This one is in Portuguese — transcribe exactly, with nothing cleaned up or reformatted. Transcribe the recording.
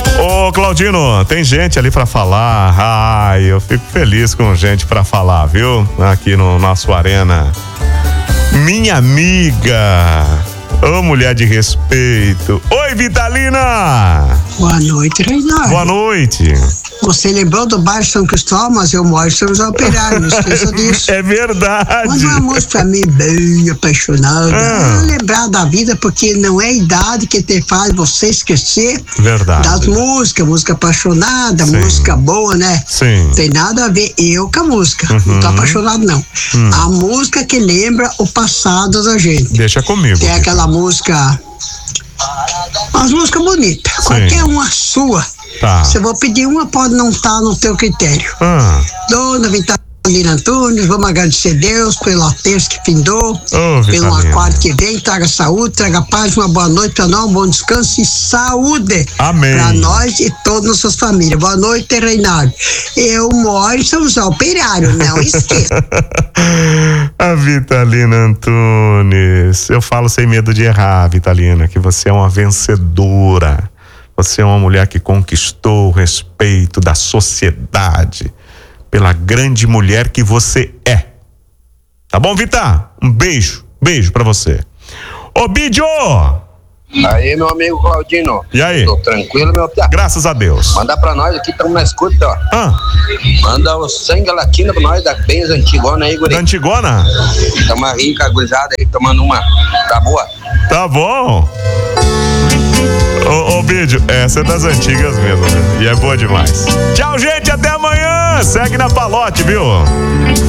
Ô, Claudino, tem gente ali pra falar. Ai, eu fico feliz com gente pra falar, viu? Aqui no nosso Arena. Minha amiga. Ô, mulher de respeito. Oi, Vitalina. Boa noite, Reinaldo. Boa noite. Você lembrou do bairro São Cristóvão, mas eu moro em São José Operário, não esqueça disso. É verdade. Manda uma música pra mim bem apaixonada. Ah. Lembrar da vida, porque não é a idade que te faz você esquecer Verdade. das músicas, música apaixonada, Sim. música boa, né? Sim. Tem nada a ver eu com a música. Uhum. Não tô apaixonado, não. Hum. A música que lembra o passado da gente. Deixa comigo. Tem aquela música. As músicas bonitas. Sim. Qualquer uma sua. Tá. Se eu vou pedir uma, pode não estar no teu critério. Ah. Dona Vitalina Antunes, vamos agradecer a Deus pela terça que findou, Ô, pelo Vitalina. aquário que vem, traga saúde, traga paz, uma boa noite para nós, um bom descanso e saúde. Amém. Para nós e todas as nossas famílias. Boa noite, Reinaldo. Eu moro em São José Operário, não esqueça. A Vitalina Antunes. Eu falo sem medo de errar, Vitalina, que você é uma vencedora. Você é uma mulher que conquistou o respeito da sociedade pela grande mulher que você é. Tá bom, Vita? Um beijo, beijo pra você. Ô, Bidio! Aí, meu amigo Claudino. E aí? Tô tranquilo, meu piá? Graças a Deus. Manda pra nós aqui, estamos na escuta, ó. Ah, Manda o sangue latino pra nós, da bem antigona aí, guri. da Antigona? Tamo aí com a gurizada aí, tomando uma. Tá boa? Tá bom. Ô, ô, Bidio, essa é das antigas mesmo, né? E é boa demais. Tchau, gente, até amanhã. Segue na Palote, viu?